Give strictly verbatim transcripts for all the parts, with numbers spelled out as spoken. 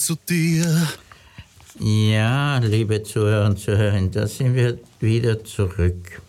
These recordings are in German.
zu dir. Ja, liebe Zuhörer und Zuhörerinnen, da sind wir wieder zurück.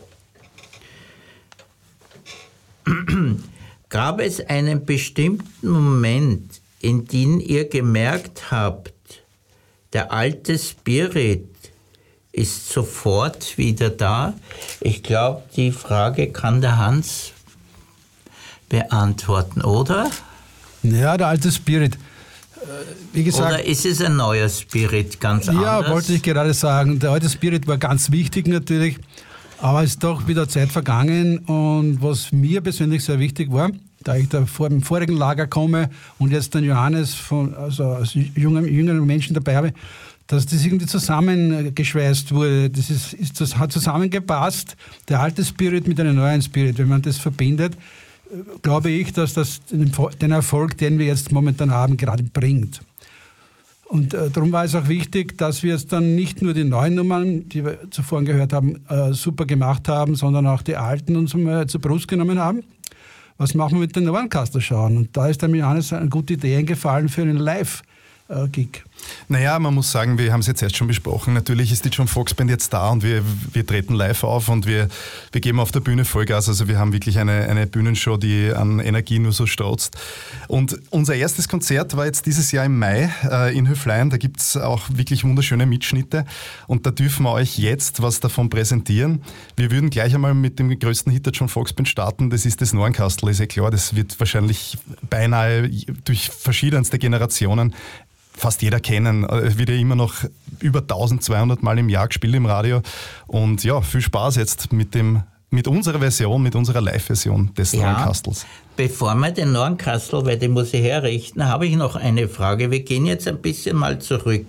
Gab es einen bestimmten Moment, in dem ihr gemerkt habt, der alte Spirit ist sofort wieder da? Ich glaube, die Frage kann der Hans beantworten, oder? Ja, der alte Spirit. Wie gesagt, oder ist es ein neuer Spirit, ganz anders? Ja, wollte ich gerade sagen. Der alte Spirit war ganz wichtig natürlich, aber es ist doch wieder Zeit vergangen. Und was mir persönlich sehr wichtig war, da ich da vor dem vorigen Lager komme und jetzt den Johannes von, also als jungen, jüngeren Menschen dabei habe, dass das irgendwie zusammengeschweißt wurde. Das, ist, ist, das hat zusammengepasst, der alte Spirit mit einem neuen Spirit. Wenn man das verbindet, glaube ich, dass das den Erfolg, den wir jetzt momentan haben, gerade bringt. Und äh, darum war es auch wichtig, dass wir jetzt dann nicht nur die neuen Nummern, die wir zuvor gehört haben, äh, super gemacht haben, sondern auch die alten uns mal zur Brust genommen haben. Was machen wir mit den Nordenkastel schauen? Und da ist der Johannes eine gute Idee eingefallen für einen Live-Gig. Naja, man muss sagen, wir haben es jetzt erst schon besprochen. Natürlich ist die John Foxx Band jetzt da und wir, wir treten live auf und wir, wir geben auf der Bühne Vollgas. Also wir haben wirklich eine, eine Bühnenshow, die an Energie nur so strotzt. Und unser erstes Konzert war jetzt dieses Jahr im Mai äh, in Höflein. Da gibt es auch wirklich wunderschöne Mitschnitte und da dürfen wir euch jetzt was davon präsentieren. Wir würden gleich einmal mit dem größten Hit der John Foxx Band starten. Das ist das Nordenkastel, ist ja klar. Das wird wahrscheinlich beinahe durch verschiedenste Generationen fast jeder kennen. Es wird ja immer noch über eintausendzweihundert Mal im Jahr gespielt im Radio. Und ja, viel Spaß jetzt mit dem, mit unserer Version, mit unserer Live-Version des ja, Nordenkastels. Bevor wir den Nordenkastel, weil den muss ich herrichten, habe ich noch eine Frage. Wir gehen jetzt ein bisschen mal zurück.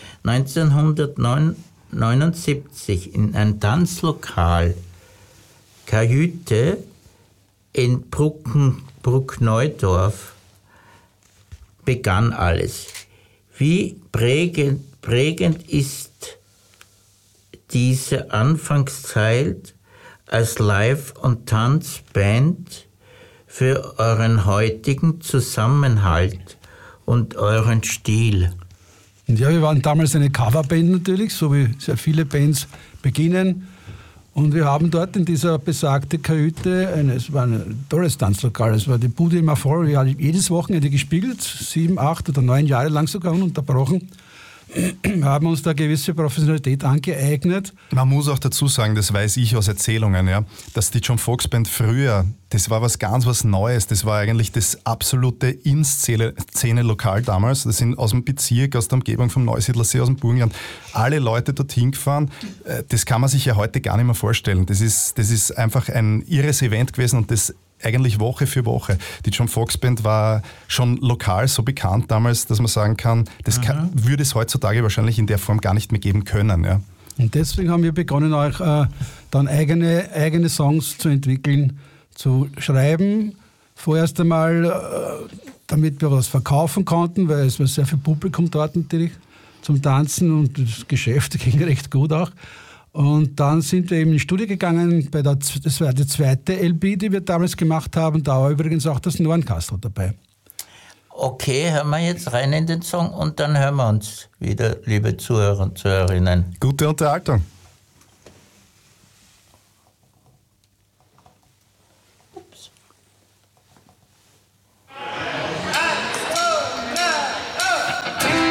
neunzehnhundertneunundsiebzig in ein Tanzlokal, Kajüte in Brucken, Bruckneudorf, begann alles. Wie prägend, prägend ist diese Anfangszeit als Live- und Tanzband für euren heutigen Zusammenhalt und euren Stil? Ja, wir waren damals eine Coverband natürlich, so wie sehr viele Bands beginnen. Und wir haben dort in dieser besagten Kajüte, eine, es war ein tolles Tanzlokal, es war die Bude im Erfolg, wir haben jedes Wochenende gespielt, sieben, acht oder neun Jahre lang sogar ununterbrochen. Haben uns da gewisse Professionalität angeeignet. Man muss auch dazu sagen, das weiß ich aus Erzählungen, ja, dass die John Foxx Band früher, das war was ganz was Neues, das war eigentlich das absolute In-Szene-Lokal damals, das sind aus dem Bezirk, aus der Umgebung vom Neusiedlersee, aus dem Burgenland, alle Leute dorthin gefahren, das kann man sich ja heute gar nicht mehr vorstellen, das ist, das ist einfach ein irres Event gewesen und das eigentlich Woche für Woche. Die John Foxx Band war schon lokal so bekannt damals, dass man sagen kann, das kann, würde es heutzutage wahrscheinlich in der Form gar nicht mehr geben können. Ja. Und deswegen haben wir begonnen, auch äh, dann eigene, eigene Songs zu entwickeln, zu schreiben. Vorerst einmal, äh, damit wir was verkaufen konnten, weil es war sehr viel Publikum dort natürlich zum Tanzen und das Geschäft ging recht gut auch. Und dann sind wir eben in die Studie gegangen, bei der, das war die zweite L P, die wir damals gemacht haben, da war übrigens auch das Nordenkastel dabei. Okay, hören wir jetzt rein in den Song und dann hören wir uns wieder, liebe Zuhörer und Zuhörerinnen. Gute Unterhaltung.